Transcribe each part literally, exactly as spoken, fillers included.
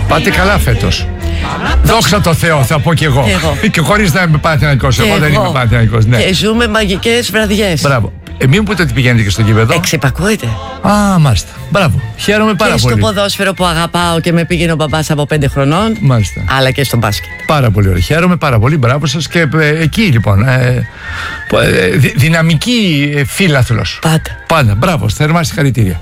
Πάτε καλά φέτος. Δόξα τω Θεώ, θα πω κι εγώ. Και, και χωρίς να είμαι Παναθηναϊκός. Εγώ δεν είμαι Παναθηναϊκός. Ναι. Και ζούμε μαγικές βραδιές. Μπράβο. Ε, μην μου πείτε ότι πηγαίνετε και στο γήπεδο. Εξυπακούεται. Α, μάλιστα. Μπράβο. Χαίρομαι πάρα και πολύ. Και στο ποδόσφαιρο που αγαπάω και με πήγαινε ο μπαμπάς από πέντε χρονών. Μάλιστα. Αλλά και στο μπάσκετ. Πάρα πολύ ωραία. Χαίρομαι πάρα πολύ. Μπράβο σας. Και ε, εκεί λοιπόν. Ε, ε, δυ, δυναμική ε, φίλαθλος. Πάντα. Πάντα. Μπράβο. Θερμά συγχαρητήρια.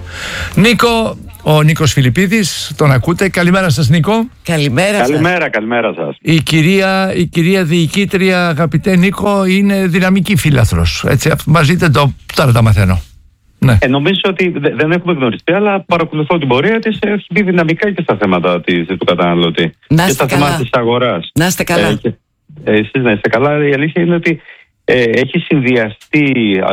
Νίκο. Ο Νίκος Φιλιππίδης, τον ακούτε. Καλημέρα σας, Νίκο. Καλημέρα σας. Καλημέρα, καλημέρα σας. Η κυρία, η κυρία διοικήτρια, αγαπητέ Νίκο, είναι δυναμική φίλαθλος. Έτσι, μας δείτε το, τώρα τα μαθαίνω. Ναι. Ε, νομίζω ότι δεν έχουμε γνωριστεί, αλλά παρακολουθώ την πορεία της. Έχει μπει δυναμικά και στα θέματα της, του καταναλωτή. Να και στα καλά. θέματα της αγοράς. Να είστε καλά. Ε, και, ε, εσείς να είστε καλά. Η αλήθεια είναι ότι ε, έχει συνδυαστεί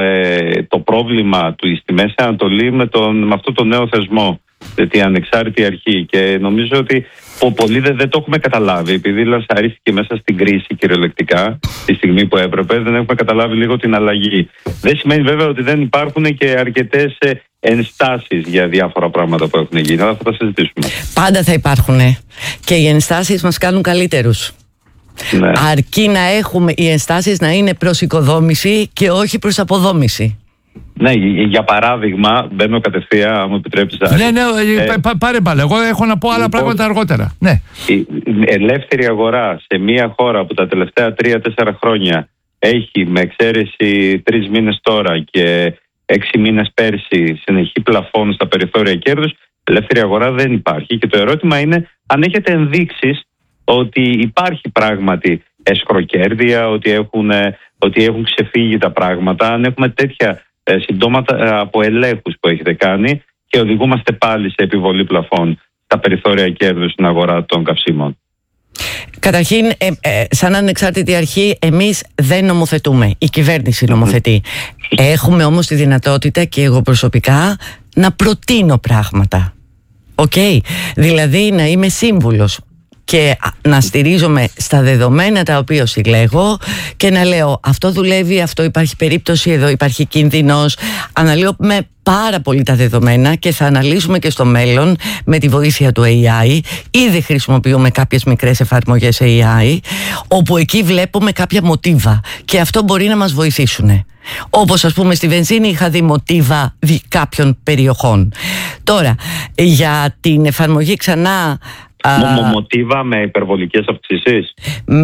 ε, το πρόβλημα του στη Μέση Ανατολή με, τον, με αυτό το νέο θεσμό. Την ανεξάρτητη αρχή, και νομίζω ότι πολλοί δεν, δεν το έχουμε καταλάβει, επειδή λανσαρίστηκε μέσα στην κρίση κυριολεκτικά τη στιγμή που έπρεπε. Δεν έχουμε καταλάβει λίγο την αλλαγή. Δεν σημαίνει βέβαια ότι δεν υπάρχουν και αρκετές ενστάσεις για διάφορα πράγματα που έχουν γίνει, αλλά θα τα συζητήσουμε. Πάντα θα υπάρχουν και οι ενστάσεις μας κάνουν καλύτερους. Ναι. Αρκεί να έχουμε οι ενστάσεις να είναι προς οικοδόμηση και όχι προς αποδόμηση. Ναι, για παράδειγμα, μπαίνω κατευθείαν, αν μου επιτρέψεις. Ναι, ναι, ε, πά, πάρε μπάλα. Εγώ έχω να πω άλλα λοιπόν, πράγματα αργότερα. Ναι. Η ελεύθερη αγορά σε μια χώρα που τα τελευταία τρία τέσσερα χρόνια έχει, με εξαίρεση τρεις μήνες τώρα και έξι μήνες πέρσι, συνεχή πλαφών στα περιθώρια κέρδους, ελεύθερη αγορά δεν υπάρχει. Και το ερώτημα είναι αν έχετε ενδείξεις ότι υπάρχει πράγματι εσχροκέρδεια, ότι έχουν, ότι έχουν ξεφύγει τα πράγματα, αν έχουμε τέτοια συμπτώματα από ελέγχους που έχετε κάνει και οδηγούμαστε πάλι σε επιβολή πλαφών στα περιθώρια κέρδους στην αγορά των καυσίμων. Καταρχήν, ε, ε, σαν ανεξάρτητη αρχή, εμείς δεν νομοθετούμε. Η κυβέρνηση νομοθετεί. Έχουμε όμως τη δυνατότητα, και εγώ προσωπικά, να προτείνω πράγματα. Οκ. Okay. Δηλαδή να είμαι σύμβουλος και να στηρίζομαι στα δεδομένα τα οποία συλλέγω και να λέω αυτό δουλεύει, αυτό υπάρχει περίπτωση, εδώ υπάρχει κίνδυνος. Αναλύω με πάρα πολύ τα δεδομένα και θα αναλύσουμε και στο μέλλον με τη βοήθεια του έι άι. Ήδη χρησιμοποιούμε κάποιες μικρές εφαρμογές έι άι, όπου εκεί βλέπουμε κάποια μοτίβα και αυτό μπορεί να μας βοηθήσουν. Όπως ας πούμε στη βενζίνη είχα δει μοτίβα κάποιων περιοχών. Τώρα, για την εφαρμογή ξανά... Μο, μοτίβα με υπερβολικές αυξήσεις.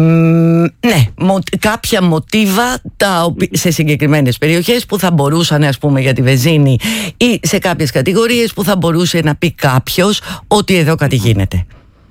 Μ, ναι, μο, κάποια μοτίβα τα, σε συγκεκριμένες περιοχές που θα μπορούσαν, ας πούμε, για τη βενζίνη ή σε κάποιες κατηγορίες που θα μπορούσε να πει κάποιος ότι εδώ κάτι γίνεται.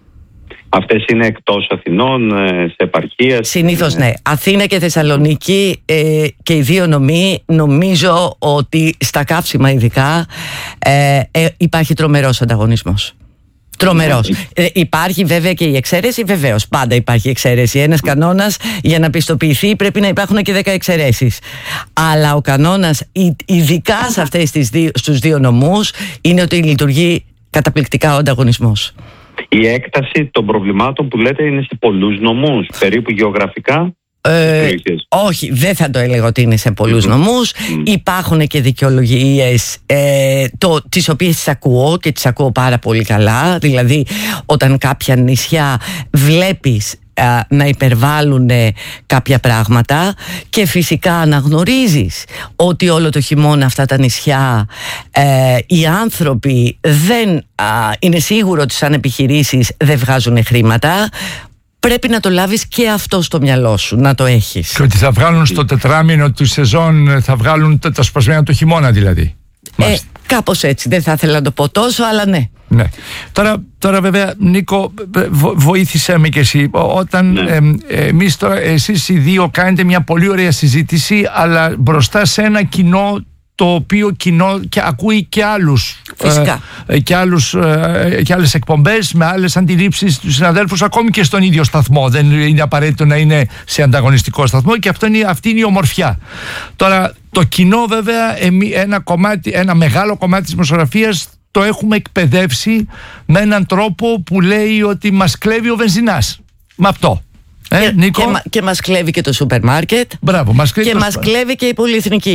Αυτές είναι εκτός Αθηνών, σε επαρχία? Συνήθως ναι. Αθήνα και Θεσσαλονίκη ε, και οι δύο νομοί, νομίζω ότι στα καύσιμα ειδικά ε, ε, υπάρχει τρομερός ανταγωνισμός. Τρομερός. Ε, υπάρχει βέβαια και η εξαίρεση, βεβαίως. Πάντα υπάρχει εξαίρεση. Ένας κανόνας για να πιστοποιηθεί πρέπει να υπάρχουν και δέκα εξαιρέσεις. Αλλά ο κανόνας, ειδικά σε αυτές τις δύο, στους δύο νομούς, είναι ότι λειτουργεί καταπληκτικά ο ανταγωνισμός. Η έκταση των προβλημάτων που λέτε είναι σε πολλούς νομούς, περίπου γεωγραφικά? Ε, όχι, δεν θα το έλεγα ότι είναι σε πολλούς mm. νομούς. Mm. Υπάρχουν και δικαιολογίες ε, το, τις οποίες τις ακούω και τις ακούω πάρα πολύ καλά. Δηλαδή όταν κάποια νησιά βλέπεις ε, να υπερβάλλουν κάποια πράγματα και φυσικά αναγνωρίζεις ότι όλο το χειμώνα αυτά τα νησιά ε, οι άνθρωποι δεν ε, είναι σίγουρο ότι σαν επιχειρήσεις δεν βγάζουν χρήματα. Πρέπει να το λάβεις και αυτό στο μυαλό σου, να το έχεις. Και ότι θα βγάλουν στο τετράμινο του σεζόν, θα βγάλουν τα σπασμένα του χειμώνα δηλαδή. Ε, κάπως έτσι, δεν θα ήθελα να το πω τόσο, αλλά ναι. Ναι. Τώρα, τώρα βέβαια, Νίκο, βο, βοήθησέ με και εσύ. Όταν ναι. ε, εμείς τώρα, εσείς οι δύο κάνετε μια πολύ ωραία συζήτηση, αλλά μπροστά σε ένα κοινό το οποίο κοινό και ακούει και άλλους, ε, και, άλλους ε, και άλλες εκπομπές με άλλες αντιλήψεις του συναδέλφους, ακόμη και στον ίδιο σταθμό. Δεν είναι απαραίτητο να είναι σε ανταγωνιστικό σταθμό και αυτό είναι, αυτή είναι η ομορφιά. Τώρα το κοινό βέβαια, ένα, κομμάτι, ένα μεγάλο κομμάτι της δημοσιογραφίας το έχουμε εκπαιδεύσει με έναν τρόπο που λέει ότι μας κλέβει ο βενζινάς. Με αυτό. Ε, και, Νίκο? Και, και μας κλέβει και το σούπερ μάρκετ. Μπράβο, μας κλέβει και μας κλέβει και η πολυεθνική.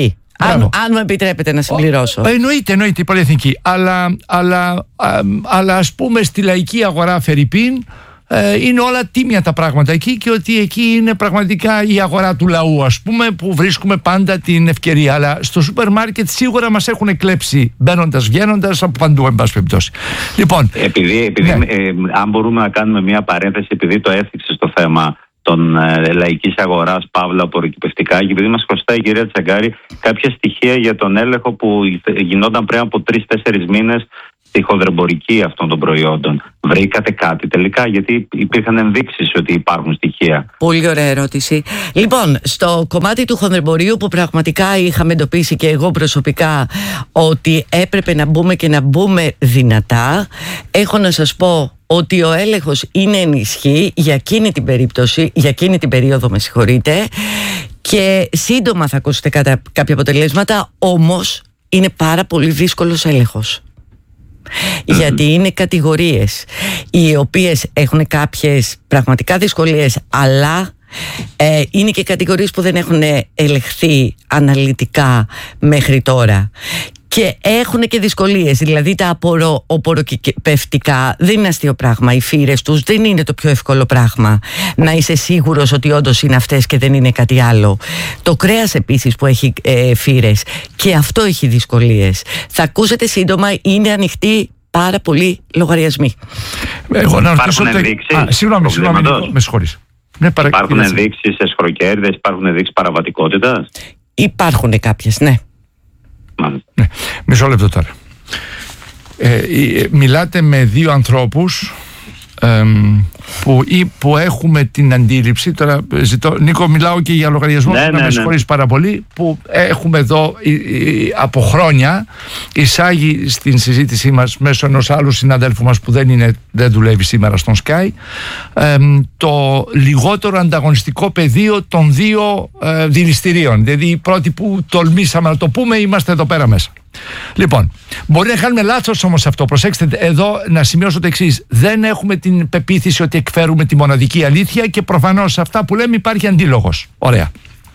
αν, αν μου επιτρέπετε να συμπληρώσω. Ο, εννοείται, εννοείται η πολυεθνική. Αλλά, αλλά, α, αλλά ας πούμε στη λαϊκή αγορά φερρυπίν, είναι όλα τίμια τα πράγματα εκεί, και ότι εκεί είναι πραγματικά η αγορά του λαού, ας πούμε, που βρίσκουμε πάντα την ευκαιρία. Αλλά στο σούπερ μάρκετ σίγουρα μας έχουν κλέψει μπαίνοντας, βγαίνοντας, από παντού, εν πάση περιπτώσει. Λοιπόν, επειδή, επειδή ναι. ε, αν μπορούμε να κάνουμε μια παρένθεση, επειδή το έθιξε στο θέμα των ε, λαϊκής αγοράς, παύλα απορροκυπευτικά, και επειδή μας χρωστάει η κυρία Τσαγκάρη κάποια στοιχεία για τον έλεγχο που γινόταν πριν από τρεις-τέσσερις μήνες στη χονδρεμπορική αυτών των προϊόντων. Βρήκατε κάτι τελικά? Γιατί υπήρχαν ενδείξεις ότι υπάρχουν στοιχεία. Πολύ ωραία ερώτηση. Λοιπόν, στο κομμάτι του χονδρεμπορίου, που πραγματικά είχαμε εντοπίσει και εγώ προσωπικά ότι έπρεπε να μπούμε και να μπούμε δυνατά, έχω να σας πω ότι ο έλεγχος είναι ενισχύ για εκείνη την περίπτωση, για εκείνη την περίοδο, με συγχωρείτε, και σύντομα θα ακούσετε κάποια αποτελέσματα, όμως είναι πάρα πολύ δύσκολος έλεγχος. Γιατί είναι κατηγορίες οι οποίες έχουν κάποιες πραγματικά δυσκολίες, αλλά ε, είναι και κατηγορίες που δεν έχουν ελεγχθεί αναλυτικά μέχρι τώρα και έχουν και δυσκολίες. Δηλαδή τα απορρο, οποροκυπευτικά δεν είναι αστείο πράγμα. Οι φύρες τους δεν είναι το πιο εύκολο πράγμα να είσαι σίγουρος ότι όντως είναι αυτές και δεν είναι κάτι άλλο. Το κρέας επίσης που έχει ε, φύρες, και αυτό έχει δυσκολίες. Θα ακούσετε σύντομα, είναι ανοιχτοί πάρα πολλοί λογαριασμοί. Εγώ να υπάρχουν ενδείξεις? Α, συγγνώμη, συγγνώμη, με συγχωρείς. Ναι, παρα... Υπάρχουν ενδείξεις εσχροκέρδες, υπάρχουν ενδείξεις παραβατικότητας? Υπάρχουν κάποιες, ναι. Ναι. Μισό λεπτό τώρα. Ε, μιλάτε με δύο ανθρώπους ε, που, ή, που έχουμε την αντίληψη, τώρα ζητώ, Νίκο, μιλάω και για λογαριασμό, ναι, να ναι, με συγχωρείς ναι. πάρα πολύ, που έχουμε εδώ ε, ε, από χρόνια εισάγει στην συζήτησή μας μέσω ενός άλλου συναδέλφου μας που δεν, είναι, δεν δουλεύει σήμερα στον Sky, ε, το λιγότερο ανταγωνιστικό πεδίο των δύο ε, δηληστηρίων. Δηλαδή οι πρώτοι που τολμήσαμε να το πούμε είμαστε εδώ πέρα μέσα. Λοιπόν, μπορεί να κάνουμε λάθος όμως αυτό. Προσέξτε εδώ να σημειώσω το εξής. Δεν έχουμε την πεποίθηση ότι εκφέρουμε τη μοναδική αλήθεια, και προφανώς σε αυτά που λέμε υπάρχει αντίλογος. Ωραία.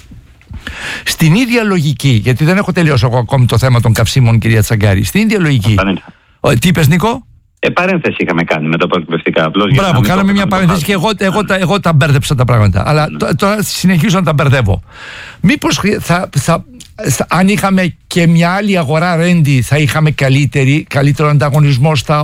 Στην ίδια λογική, γιατί δεν έχω τελειώσει εγώ ακόμη το θέμα των καυσίμων, κυρία Τσαγκάρη. Στην ίδια λογική. Ο, τι είπες, Νίκο? Ε, παρένθεση είχαμε κάνει με τα απορροκυπευτικά. Απλώς. Μπράβο, κάναμε μια παρένθεση και εγώ, εγώ, εγώ, εγώ τα μπέρδεψα τα πράγματα. Αλλά ναι. τώρα συνεχίζω να τα μπερδεύω. Μήπως θα, θα, θα, αν είχαμε και μια άλλη αγορά ρέντι, θα είχαμε καλύτερη, καλύτερο ανταγωνισμό στα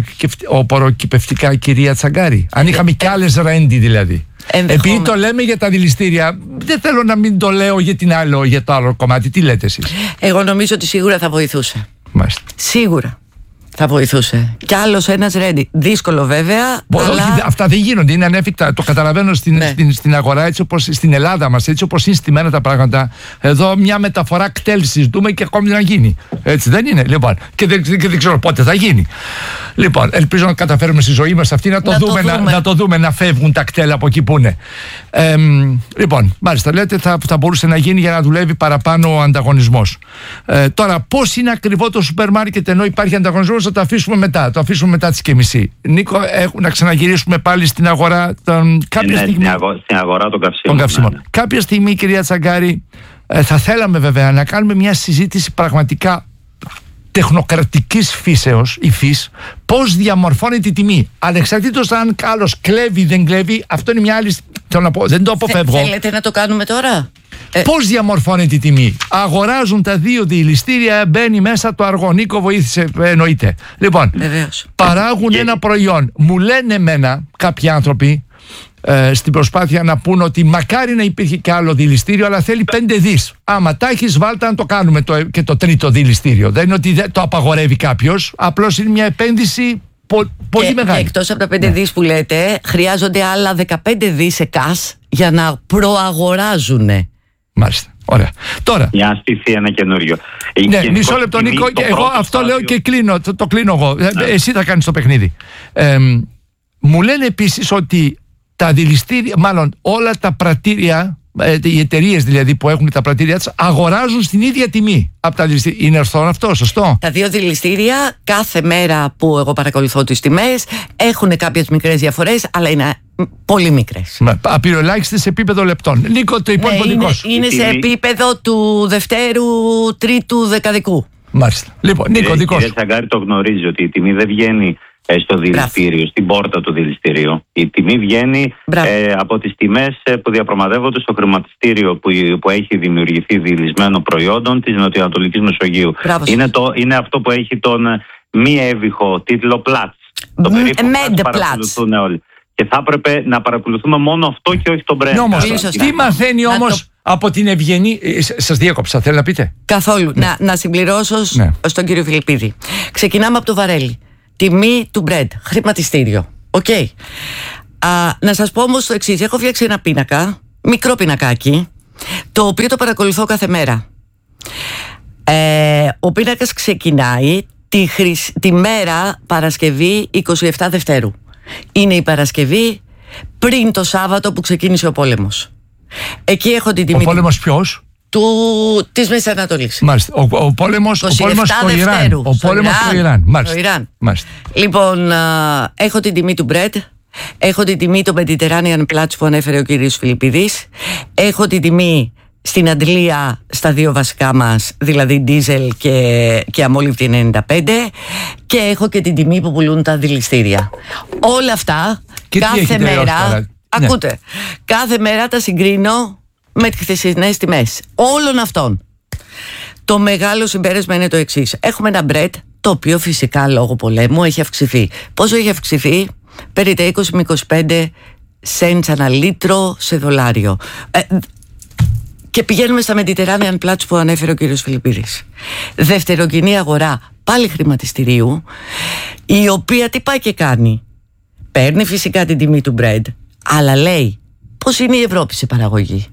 οποροκυπευτικά, κυρία Τσαγκάρη? Αν είχαμε και άλλες ρέντι δηλαδή. Επειδή το λέμε για τα δηληστήρια, δεν θέλω να μην το λέω για, την άλλο, για το άλλο κομμάτι. Τι λέτε εσείς? Εγώ νομίζω ότι σίγουρα θα βοηθούσε. Μάλιστα. Σίγουρα θα βοηθούσε. Κι άλλος ένας ρέντι. Δύσκολο βέβαια. Μπορεί, αλλά... όχι, αυτά δεν γίνονται, είναι ανέφικτα. Το καταλαβαίνω στην, ναι. στην, στην αγορά, έτσι όπως στην Ελλάδα μας, έτσι όπως είναι στημένα τα πράγματα. Εδώ μια μεταφορά κτέλ συζητούμε και ακόμη να γίνει. Έτσι δεν είναι? Λοιπόν, και δεν, και δεν ξέρω πότε θα γίνει. Λοιπόν, ελπίζω να καταφέρουμε στη ζωή μας αυτή να το, να δούμε, το δούμε. Να, να το δούμε να φεύγουν τα κτέλ από εκεί που είναι. Ε, λοιπόν, μάλιστα, λέτε θα, θα μπορούσε να γίνει για να δουλεύει παραπάνω ο ανταγωνισμός. Ε, τώρα, πώς είναι ακριβό το σούπερ μάρκετ ενώ υπάρχει ανταγωνισμός? Θα το αφήσουμε μετά. Το αφήσουμε μετά τις και μισή. Νίκο, έχουμε να ξαναγυρίσουμε πάλι στην αγορά των... κάποια ναι, στιγμή... στην αγορά των καυσίμων. καυσίμων. Ναι. Κάποια στιγμή, κυρία Τσαγκάρη, ε, θα θέλαμε βέβαια να κάνουμε μια συζήτηση πραγματικά τεχνοκρατικής φύσεως, υφής, πώς διαμορφώνεται η τιμή. Ανεξαρτήτως αν άλλος κλέβει ή δεν κλέβει, αυτό είναι μια άλλη. Θέλω να πω, δεν το αποφεύγω. Θέλετε να το κάνουμε τώρα? Πώς διαμορφώνεται η τιμή? Αγοράζουν τα δύο δηληστήρια, μπαίνει μέσα το αργό. Νίκο, βοήθησε, εννοείται. Λοιπόν, βεβαίως. Παράγουν και... ένα προϊόν. Μου λένε εμένα κάποιοι άνθρωποι ε, στην προσπάθεια να πούν ότι μακάρι να υπήρχε και άλλο δηληστήριο, αλλά θέλει πέντε δις. Άμα τα έχεις, βάλτε να το κάνουμε το, και το τρίτο δηληστήριο. Δεν είναι ότι δεν το απαγορεύει κάποιος, απλώς είναι μια επένδυση πο, πολύ και, μεγάλη. Και εκτός από τα πέντε ναι. δις που λέτε, χρειάζονται άλλα δεκαπέντε δις σε κας για να προαγοράζουν. Μάλιστα. Ωραία. Τώρα. Για να στηθεί ένα καινούριο. Ναι, μισό λεπτό, Νίκο. Εγώ αυτό στάδιο... λέω και κλείνω. Το, το κλείνω εγώ. Ναι. Εσύ θα κάνεις το παιχνίδι. Ε, μου λένε επίσης ότι τα δηληστήρια, μάλλον όλα τα πρατήρια, ε, οι εταιρείες δηλαδή που έχουν τα πρατήρια τους, αγοράζουν στην ίδια τιμή από τα δηληστήρια. Είναι ορθό αυτό, σωστό? Τα δύο δηληστήρια κάθε μέρα που εγώ παρακολουθώ τις τιμές έχουν κάποιες μικρές διαφορές, αλλά είναι πολύ μικρές. Απειροελάχιστες σε επίπεδο λεπτών. Νίκο, το υπόλοιπο ναι, δικό είναι, σου. είναι σε επίπεδο του Δευτέρου, Τρίτου, Δεκαδικού. Μάλιστα. Λοιπόν, Νίκο, δικό σου. Κύριε Τσαγκάρη, το γνωρίζει ότι η τιμή δεν βγαίνει στο δηληστήριο, Μπράβο. στην πόρτα του δηληστηρίου. Η τιμή βγαίνει ε, από τις τιμές που διαπραγματεύονται στο χρηματιστήριο που, που έχει δημιουργηθεί δηλισμένο προϊόντων της Νοτιοανατολικής Μεσογείου. Είναι, το, είναι αυτό που έχει τον μη έβυχο τίτλο Πλάτς. Το περίπου που παρακολουθούν όλοι. Και θα έπρεπε να παρακολουθούμε μόνο αυτό και όχι τον Brent. Όμως, τι μαθαίνει όμως το... από την ευγενή. Σας διέκοψα, θέλω να πείτε. Καθόλου. Ναι. Να, να συμπληρώσω ναι. στον κύριο Φιλιππίδη. Ξεκινάμε από το βαρέλι. Τιμή του Brent. Χρηματιστήριο. Οκ. Okay. Να σας πω όμως το εξής. Έχω φτιάξει ένα πίνακα, μικρό πινακάκι, το οποίο το παρακολουθώ κάθε μέρα. Ε, ο πίνακας ξεκινάει τη, χρυσ... τη μέρα Παρασκευή εικοστή εβδόμη Δευτέρου. Είναι η Παρασκευή πριν το Σάββατο που ξεκίνησε ο πόλεμος. Εκεί έχω την τιμή. Ο πόλεμος ποιος? Του... της Μέσης Ανατολής. Μάλιστα. Ο, ο πόλεμος, ο πόλεμος στο Ιράν. Ο πόλεμος στο Ιράν. Μάλιστα. Ιράν. Μάλιστα. Λοιπόν, α, έχω την τιμή του Brent. Έχω την τιμή του Mediterranean Platts που ανέφερε ο κύριος Φιλιππίδης. Έχω την τιμή στην Αντλία στα δύο βασικά μας, δηλαδή ντίζελ και, και αμόλυβδη ενενήντα πέντε, και έχω και την τιμή που πουλούν τα δηληστήρια. Όλα αυτά και κάθε μέρα, ακούτε, ναι. κάθε μέρα τα συγκρίνω με τις χθεσινές τιμές όλων αυτών. Το μεγάλο συμπέρασμα είναι το εξής. Έχουμε ένα Brent το οποίο φυσικά λόγω πολέμου έχει αυξηθεί. Πόσο έχει αυξηθεί? Περί τα είκοσι με είκοσι πέντε cents ανά λίτρο σε δολάριο. Ε, Και πηγαίνουμε στα Mediterranean Platts που ανέφερε ο κύριος Φιλιππίδης. Δευτερογενή αγορά πάλι χρηματιστηρίου, η οποία τι πάει και κάνει? Παίρνει φυσικά την τιμή του Brent, αλλά λέει πώς είναι η Ευρώπη σε παραγωγή.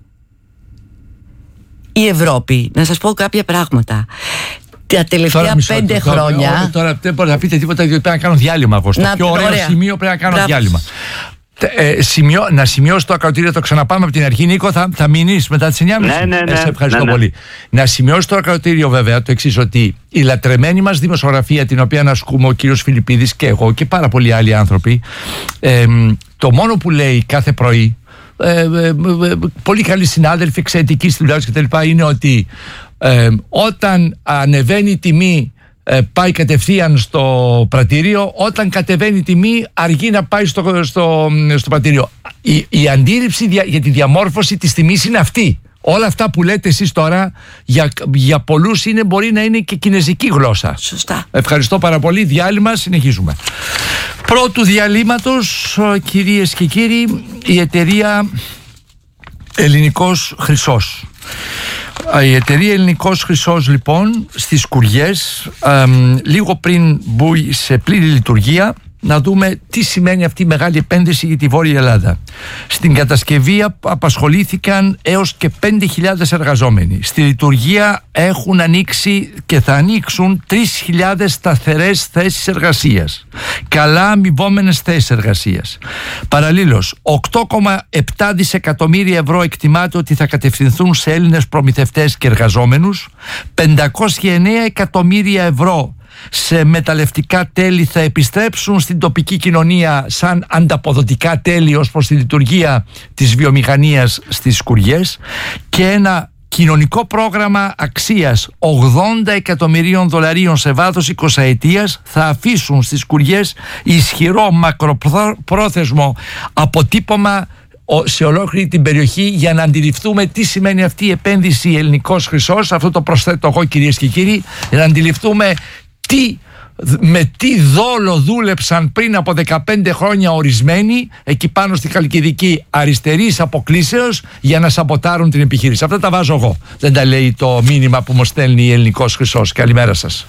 Η Ευρώπη, να σας πω κάποια πράγματα. Τα τελευταία τώρα, πέντε μισό, χρόνια. Τώρα, τώρα δεν μπορείτε να πείτε τίποτα, διότι πρέπει να κάνω διάλειμμα. Εγώ. Στο πιο ωραίο ωραία. σημείο πρέπει να κάνω Μπράβο. διάλειμμα. Ε, σημειώ, να σημειώσω το ακροατήριο, το ξαναπάμε από την αρχή. Νίκο, θα, θα μείνεις μετά τις εννιά και μισή. Ναι, ναι, ναι. Ε, σε ευχαριστώ ναι, ναι. πολύ. Να σημειώσω το ακροατήριο, βέβαια, το εξής, ότι η λατρεμένη μας δημοσιογραφία, την οποία ασκούμε ο κύριος Φιλιππίδης και εγώ και πάρα πολλοί άλλοι άνθρωποι, ε, το μόνο που λέει κάθε πρωί, ε, ε, ε, πολύ καλοί συνάδελφοι, εξαιρετικοί στη δουλειά τους κτλ., είναι ότι ε, όταν ανεβαίνει η τιμή, πάει κατευθείαν στο πρατήριο, όταν κατεβαίνει η τιμή αργεί να πάει στο, στο, στο πρατήριο. Η, η αντίληψη για, για τη διαμόρφωση της τιμής είναι αυτή. Όλα αυτά που λέτε εσείς τώρα για, για πολλούς είναι, μπορεί να είναι και κινεζική γλώσσα. Σωστά. Ευχαριστώ πάρα πολύ. Διάλειμμα, συνεχίζουμε. Πρώτου διαλύματος, κυρίες και κύριοι, η εταιρεία Ελληνικός Χρυσός. Η εταιρεία Ελληνικός Χρυσός, λοιπόν, στις Σκουριές, ε, λίγο πριν μπει σε πλήρη λειτουργία, να δούμε τι σημαίνει αυτή η μεγάλη επένδυση για τη Βόρεια Ελλάδα. Στην κατασκευή απασχολήθηκαν έως και πέντε χιλιάδες εργαζόμενοι. Στη λειτουργία έχουν ανοίξει και θα ανοίξουν τρεις χιλιάδες σταθερές θέσεις εργασίας. Καλά αμοιβόμενες θέσεις εργασίας. Παραλλήλως, οκτώ κόμμα επτά δισεκατομμύρια ευρώ εκτιμάται ότι θα κατευθυνθούν σε Έλληνες προμηθευτές και εργαζόμενους. πεντακόσια εννέα εκατομμύρια ευρώ σε μεταλλευτικά τέλη θα επιστρέψουν στην τοπική κοινωνία σαν ανταποδοτικά τέλη ως προς τη λειτουργία της βιομηχανίας στις Σκουριές, και ένα κοινωνικό πρόγραμμα αξίας ογδόντα εκατομμυρίων δολαρίων σε βάθος εικοσαετίας θα αφήσουν στις Σκουριές ισχυρό μακροπρόθεσμο αποτύπωμα σε ολόκληρη την περιοχή, για να αντιληφθούμε τι σημαίνει αυτή η επένδυση Ελληνικός Χρυσός. Αυτό το προσθέτω εγώ, κυρίες και κύριοι, για να αντιληφθούμε τι, με τι δόλο δούλεψαν πριν από δεκαπέντε χρόνια ορισμένοι εκεί πάνω στη Χαλκιδική αριστερής αποκλήσεως για να σαμποτάρουν την επιχείρηση. Αυτά τα βάζω εγώ. Δεν τα λέει το μήνυμα που μου στέλνει η Ελληνικός Χρυσός. Καλημέρα σας.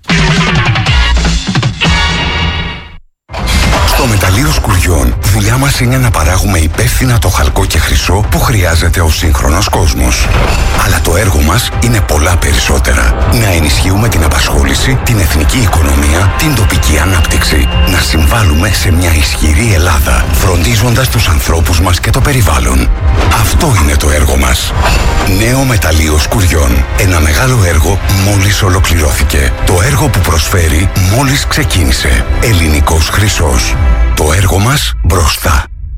Στο Μεταλλείο Σκουριών, δουλειά μας είναι να παράγουμε υπεύθυνα το χαλκό και χρυσό που χρειάζεται ο σύγχρονος κόσμος. Αλλά το έργο μας είναι πολλά περισσότερα. Να ενισχύουμε την απασχόληση, την εθνική οικονομία, την τοπική ανάπτυξη. Να συμβάλλουμε σε μια ισχυρή Ελλάδα, φροντίζοντας τους ανθρώπους μας και το περιβάλλον. Αυτό είναι το έργο μας. Νέο Μεταλλείο Σκουριών. Ένα μεγάλο έργο μόλις ολοκληρώθηκε. Το έργο που προσφέρει μόλις ξεκίνησε. Ελληνικός Χρυσός. Το έργο μας μπροστά.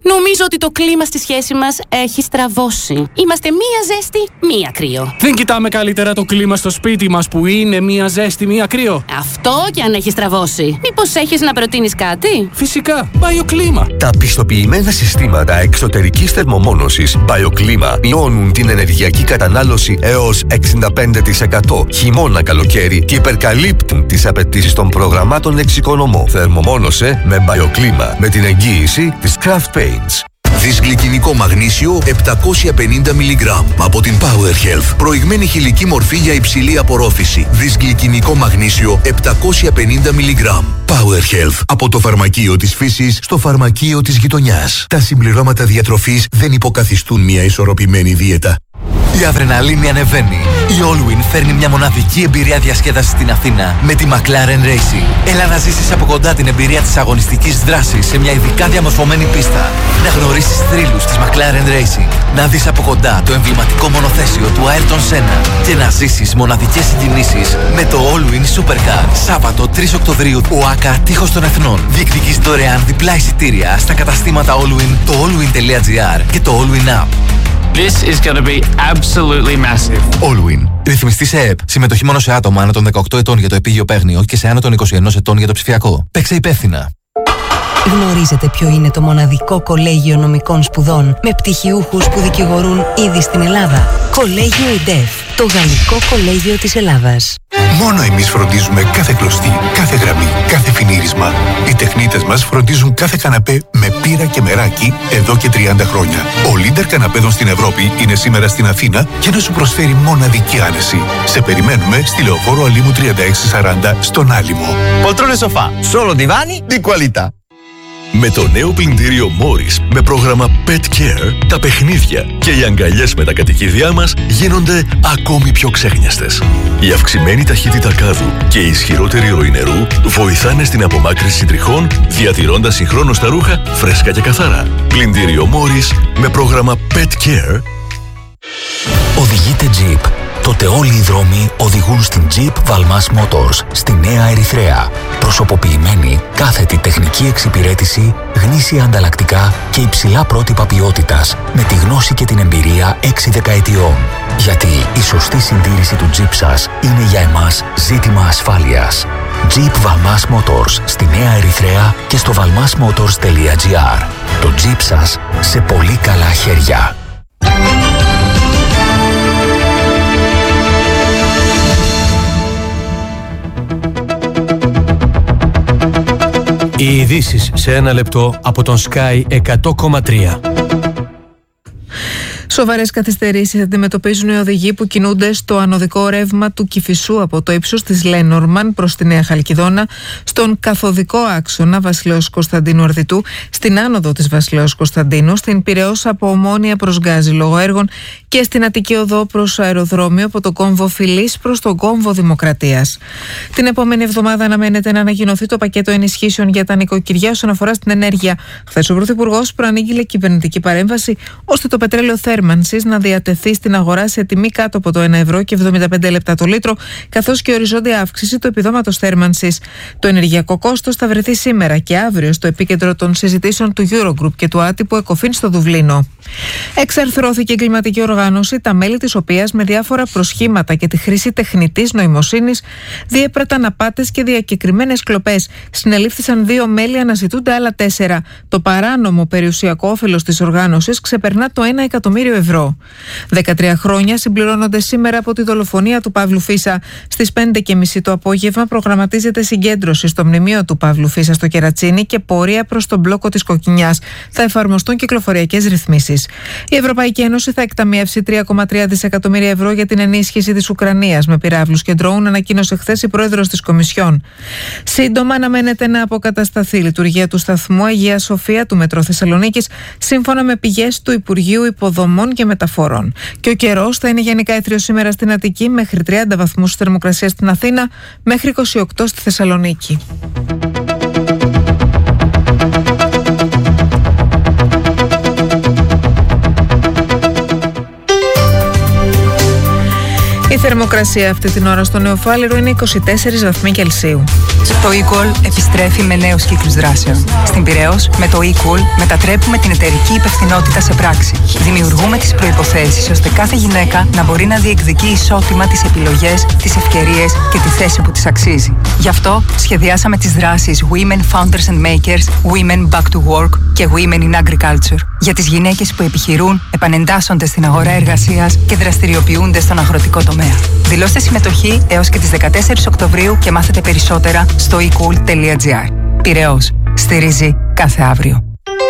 Νομίζω ότι το κλίμα στη σχέση μας έχει στραβώσει. Είμαστε μία ζέστη, μία κρύο. Δεν κοιτάμε καλύτερα το κλίμα στο σπίτι μας που είναι μία ζέστη, μία κρύο? Αυτό κι αν έχει στραβώσει. Μήπως έχεις να προτείνεις κάτι? Φυσικά, BioClima. Τα πιστοποιημένα συστήματα εξωτερικής θερμομόνωσης BioClima μειώνουν την ενεργειακή κατανάλωση έως εξήντα πέντε τοις εκατό χειμώνα-καλοκαίρι και υπερκαλύπτουν τις απαιτήσεις των προγραμμάτων εξοικονομώ. Θερμομόνωσε με BioClima με την εγγύηση της Kraft Paints. Δυσγλυκινικό μαγνήσιο επτακόσια πενήντα μιλιγκράμμ από την Power Health. Προηγμένη χηλική μορφή για υψηλή απορρόφηση. Δυσγλυκινικό μαγνήσιο επτακόσια πενήντα μιλιγκράμμ. Power Health. Από το φαρμακείο της φύσης στο φαρμακείο της γειτονιάς. Τα συμπληρώματα διατροφής δεν υποκαθιστούν μια ισορροπημένη δίαιτα. Η αδρεναλίνη ανεβαίνει. Η Allwyn φέρνει μια μοναδική εμπειρία διασκέδασης στην Αθήνα με τη McLaren Racing. Έλα να ζήσεις από κοντά την εμπειρία της αγωνιστικής δράσης σε μια ειδικά διαμορφωμένη πίστα. Να γνωρίσεις θρύλους της McLaren Racing. Να δεις από κοντά το εμβληματικό μονοθέσιο του Ayrton Senna. Και να ζήσεις μοναδικές συγκινήσεις με το Allwyn Supercar. Σάββατο τρεις Οκτωβρίου, ο ΆΚΑ Τείχος των Εθνών. Διεκδικείς δωρεάν διπλά εισιτήρια στα καταστήματα Allwyn, το allwyn.gr και το Allwyn App. This is going to be absolutely massive. Allwyn. Ρυθμιστή σε ΕΕΠ. Συμμετοχή μόνο σε άτομα άνω των δεκαοκτώ ετών για το επίγειο παίγνιο και σε άνω των είκοσι ένα ετών για το ψηφιακό. Παίξε υπεύθυνα. Γνωρίζετε ποιο είναι το μοναδικό κολέγιο νομικών σπουδών με πτυχιούχους που δικηγορούν ήδη στην Ελλάδα? Κολέγιο ΙΝΤΕΦ, το γαλλικό κολέγιο της Ελλάδας. Μόνο εμείς φροντίζουμε κάθε κλωστή, κάθε γραμμή, κάθε φινίρισμα. Οι τεχνίτες μας φροντίζουν κάθε καναπέ με πύρα και μεράκι εδώ και τριάντα χρόνια. Ο leader καναπέδων στην Ευρώπη είναι σήμερα στην Αθήνα για να σου προσφέρει μοναδική άνεση. Σε περιμένουμε στη Λεωφόρο Αλήμου τριάντα έξι σαράντα στον Άλυμο. Poltrone sofà, solo divani di qualità. Με το νέο πλυντήριο Morris με πρόγραμμα Pet Care, τα παιχνίδια και οι αγκαλιές με τα κατοικίδια μας γίνονται ακόμη πιο ξέχνιαστες. Η αυξημένη ταχύτητα κάδου και η ισχυρότερη ροή νερού βοηθάνε στην απομάκρυνση τριχών, διατηρώντας συγχρόνως τα ρούχα φρέσκα και καθαρά. Πλυντήριο Morris με πρόγραμμα Pet Care. Οδηγείτε Jeep. Τότε όλοι οι δρόμοι οδηγούν στην Jeep Valmas Motors, στη Νέα Ερυθρέα. Προσωποποιημένη, κάθετη τεχνική εξυπηρέτηση, γνήσια ανταλλακτικά και υψηλά πρότυπα ποιότητας, με τη γνώση και την εμπειρία έξι δεκαετιών. Γιατί η σωστή συντήρηση του Jeep σας είναι για εμάς ζήτημα ασφάλειας. Jeep Valmas Motors, στη Νέα Ερυθρέα και στο valmasmotors τελεία gr. Το Jeep σας σε πολύ καλά χέρια. Οι ειδήσεις σε ένα λεπτό από τον Sky εκατό κόμμα τρία. Σοβαρές καθυστερήσεις αντιμετωπίζουν οι οδηγοί που κινούνται στο ανωδικό ρεύμα του Κηφισού από το ύψος της Λένορμαν προς τη Νέα Χαλκιδόνα, στον καθοδικό άξονα Βασιλέως Κωνσταντίνου Αρδιτού, στην άνοδο της Βασιλέως Κωνσταντίνου, στην Πειραιώς από Ομόνια προς Γκάζι λόγω έργων και στην Αττική Οδό προς αεροδρόμιο από το κόμβο Φιλής προς τον κόμβο Δημοκρατίας. Την επόμενη εβδομάδα αναμένεται να ανακοινωθεί το πακέτο ενισχύσεων για τα νοικοκυριά όσον αφορά στην ενέργεια. Χθες ο Πρωθυπουργός προανήγγειλε κυβερνητική παρέμβαση ώστε το πετρέλαιο θέρμανσης να διατεθεί στην αγορά σε τιμή κάτω από το ένα ευρώ και εβδομήντα πέντε λεπτά το λίτρο, καθώς και οριζόντια αύξηση του επιδόματος θέρμανσης. Το ενεργειακό κόστος θα βρεθεί σήμερα και αύριο στο επίκεντρο των συζητήσεων του Eurogroup και του άτυπου Εκοφίν στο Δουβλίνο. Εξαρθρώθηκε η εγκληματική οργάνωση, τα μέλη της οποίας με διάφορα προσχήματα και τη χρήση τεχνητής νοημοσύνης διέπραταν απάτες και διακεκριμένες κλοπές. Συνελήφθησαν δύο μέλη, αναζητούνται άλλα τέσσερα. Το παράνομο περιουσιακό όφελος της οργάνωσης ξεπερνά το ένα εκατομμύριο ευρώ. δεκατρία χρόνια συμπληρώνονται σήμερα από τη δολοφονία του Παύλου Φίσα. Στις πέντε και μισή το απόγευμα προγραμματίζεται συγκέντρωση στο μνημείο του Παύλου Φίσα στο Κερατσίνι και πορεία προς τον μπλόκο της Κοκκινιάς. Θα εφαρμοστούν κυκλοφοριακές ρυθμίσεις. Η Ευρωπαϊκή Ένωση θα εκταμιεύσει τρία κόμμα τρία δισεκατομμύρια ευρώ για την ενίσχυση της Ουκρανίας με πυράβλους και ντρόουν, ανακοίνωσε χθες η πρόεδρος της Κομισιόν. Σύντομα αναμένεται να αποκατασταθεί η λειτουργία του σταθμού Αγία Σοφία του Μετρό Θεσσαλονίκης, σύμφωνα με πηγές του Υπουργείου Υποδομών και Μεταφορών. Και ο καιρός θα είναι γενικά έθριος σήμερα στην Αττική, μέχρι τριάντα βαθμούς θερμοκρασία στην Αθήνα, μέχρι είκοσι οκτώ στη Θεσσαλονίκη. Η Θερμοκρασία αυτή την ώρα στο Νεοφάλιρο είναι είκοσι τέσσερις βαθμοί Κελσίου. Το eCall επιστρέφει με νέους κύκλους δράσεων. Στην Πειραιώς, με το eCall μετατρέπουμε την εταιρική υπευθυνότητα σε πράξη. Δημιουργούμε τις προϋποθέσεις ώστε κάθε γυναίκα να μπορεί να διεκδικεί ισότιμα τις επιλογές, τις ευκαιρίες και τη θέση που της αξίζει. Γι' αυτό σχεδιάσαμε τις δράσεις Women Founders and Makers, Women Back to Work και Women in Agriculture. Για τις γυναίκες που επιχειρούν, επανεντάσσονται στην αγορά εργασίας και δραστηριοποιούνται στον αγροτικό τομέα. Δηλώστε συμμετοχή έως και τις δεκατέσσερις Οκτωβρίου και μάθετε περισσότερα στο e cool τελεία gr. Πειραιώς. Στηρίζει κάθε αύριο.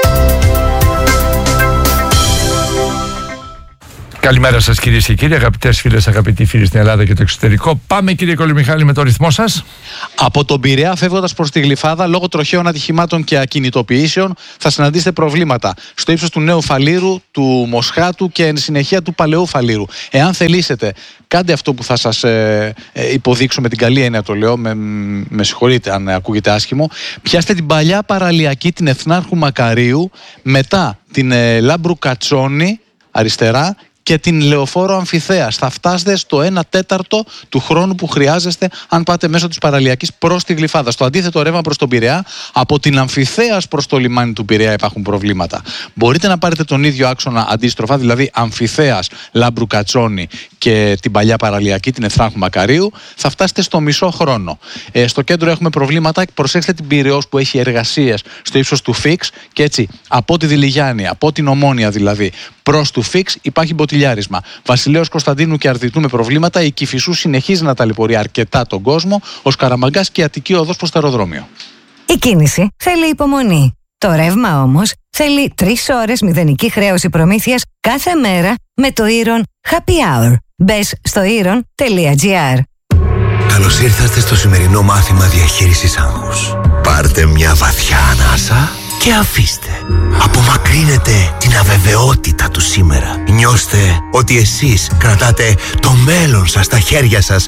Καλημέρα σας κυρίες και κύριοι, αγαπητές φίλες, αγαπητοί φίλοι στην Ελλάδα και το εξωτερικό. Πάμε κύριε Κολυμιχάλη με το ρυθμό σας. Από τον Πειραιά φεύγοντας προς τη Γλυφάδα, λόγω τροχαίων ατυχημάτων και ακινητοποιήσεων, θα συναντήσετε προβλήματα στο ύψος του Νέου Φαλήρου, του Μοσχάτου και εν συνεχεία του Παλαιού Φαλήρου. Εάν θελήσετε, κάντε αυτό που θα σας ε, ε, υποδείξω, με την καλή έννοια το λέω, με, με συγχωρείτε αν ακούγεται άσχημο. Πιάστε την παλιά παραλιακή, την Εθνάρχου Μακαρίου, μετά την ε, Λάμπρου Κατσόνη αριστερά και την Λεωφόρο Αμφιθέας. Θα φτάσετε στο ένα τέταρτο του χρόνου που χρειάζεστε αν πάτε μέσω της παραλιακής προς τη Γλυφάδα. Στο αντίθετο ρεύμα προς τον Πειραιά, από την Αμφιθέας προς το λιμάνι του Πειραιά υπάρχουν προβλήματα. Μπορείτε να πάρετε τον ίδιο άξονα αντίστροφα, δηλαδή Αμφιθέας, Λάμπρου Κατσόνη και την παλιά παραλιακή, την Εθνάρχου Μακαρίου, θα φτάσετε στο μισό χρόνο. Ε, στο κέντρο έχουμε προβλήματα. Προσέξτε την Πειραιώς που έχει εργασίες στο ύψος του Φίξ και έτσι από τη Δηλιγιάννη, από την Ομόνια δηλαδή, προς του Φίξ υπάρχει μποτιλιάρισμα. Βασιλέως Κωνσταντίνου και Αρδιτού με προβλήματα. Η Κηφισού συνεχίζει να ταλαιπωρεί αρκετά τον κόσμο. Ο Σκαραμαγκάς και η Αττική οδός προς το αεροδρόμιο. Η κίνηση θέλει υπομονή. Το ρεύμα όμως θέλει τρεις ώρες μηδενική χρέωση προμήθειας κάθε μέρα με το Iron Happy Hour. Μπες στο iron τελεία gr. Καλώς ήρθατε στο σημερινό μάθημα διαχείρισης άγχους. Πάρτε μια βαθιά ανάσα και αφήστε. Απομακρύνετε την αβεβαιότητα του σήμερα. Νιώστε ότι εσείς κρατάτε το μέλλον σας στα χέρια σας.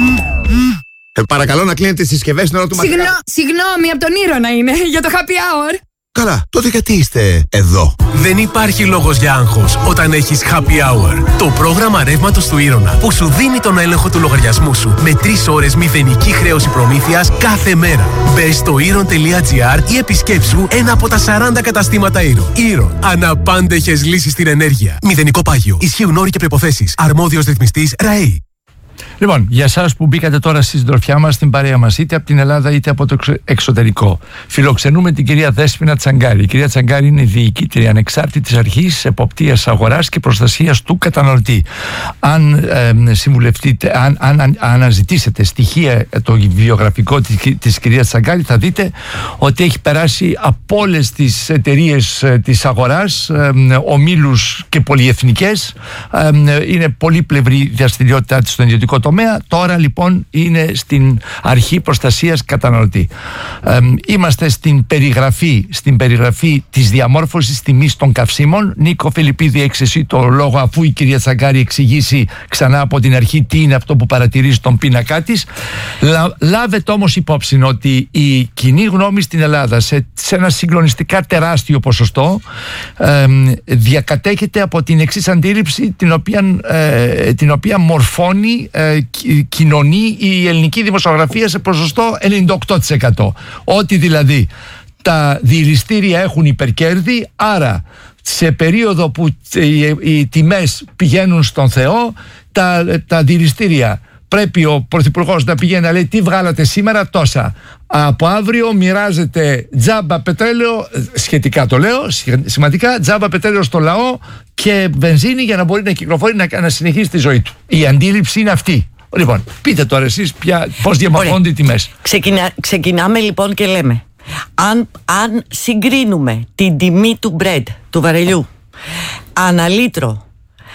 Ε, παρακαλώ να κλείνετε τις συσκευές στην ώρα του μαθήματος. Συγγνώ, συγγνώμη, από τον Ήρωνα είναι, για το happy hour. Καλά, τότε γιατί είστε εδώ? Δεν υπάρχει λόγος για άγχος όταν έχεις happy hour. Το πρόγραμμα ρεύματος του Ήρωνα που σου δίνει τον έλεγχο του λογαριασμού σου με τρεις ώρες μηδενική χρέωση προμήθειας κάθε μέρα. Μπες στο iron τελεία gr ή επισκέψου ένα από τα σαράντα καταστήματα Ήρωνα. Ήρωνα. Αναπάντεχες λύσεις στην ενέργεια. Μηδενικό πάγιο. Ισχύουν όροι και προϋποθέσεις. Αρμόδιος ρυθμιστής ΡΑΕΗ. Λοιπόν, για εσάς που μπήκατε τώρα στη συντροφιά μας, στην παρέα μας, είτε από την Ελλάδα είτε από το εξωτερικό, φιλοξενούμε την κυρία Δέσποινα Τσαγκάρη. Η κυρία Τσαγκάρη είναι διοικήτρια ανεξάρτητης αρχής εποπτείας αγοράς και προστασίας του καταναλωτή. Αν ε, συμβουλευτείτε, αν, αν, αν αναζητήσετε στοιχεία το βιογραφικό της, της κυρίας Τσαγκάρη, θα δείτε ότι έχει περάσει από όλες τις εταιρείες ε, της αγοράς, ε, ομίλους και πολυεθνικές. Ε, είναι πολύπλευρη δραστηριότητά της στον ιδιωτικό τομέα. Τώρα λοιπόν είναι στην αρχή προστασίας καταναλωτή. Ε, είμαστε στην περιγραφή, στην περιγραφή της διαμόρφωσης τιμής των καυσίμων. Νίκο Φιλιππίδη, έχεις εσύ το λόγο, αφού η κυρία Τσαγκάρη εξηγήσει ξανά από την αρχή τι είναι αυτό που παρατηρείς στον πίνακά της. Λα, λάβετε όμως υπόψη ότι η κοινή γνώμη στην Ελλάδα σε, σε ένα συγκλονιστικά τεράστιο ποσοστό ε, διακατέχεται από την εξής αντίληψη, την οποία, ε, την οποία μορφώνει ε, κοινωνεί η ελληνική δημοσιογραφία σε ποσοστό ενενήντα οκτώ τοις εκατό. Ότι δηλαδή τα διηλιστήρια έχουν υπερκέρδη, άρα σε περίοδο που οι, οι τιμές πηγαίνουν στον Θεό, τα, τα διηλιστήρια πρέπει ο Πρωθυπουργός να πηγαίνει να λέει τι βγάλατε σήμερα, τόσα. Από αύριο μοιράζεται τζάμπα πετρέλαιο, σχετικά το λέω, σημαντικά, τζάμπα πετρέλαιο στο λαό και βενζίνη για να μπορεί να κυκλοφορεί, να, να συνεχίσει τη ζωή του. Η αντίληψη είναι αυτή. Λοιπόν, πείτε τώρα εσείς πια, πώς διαμορφώνονται οι τιμές. Ξεκινά, ξεκινάμε λοιπόν και λέμε, αν, αν συγκρίνουμε την τιμή του bread, του βαρελιού, ανά λίτρο